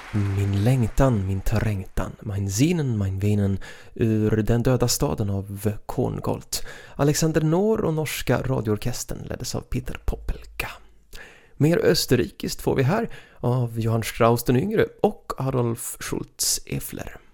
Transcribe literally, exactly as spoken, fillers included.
Min längtan, min terrängtan, mein Sinnen, mein Venen, ur Den döda staden av Korngold. Alexander Norr och norska radioorkestern leddes av Peter Popelka. Mer österrikiskt får vi här av Johann Strauss den yngre och Adolf Schultz-Effler.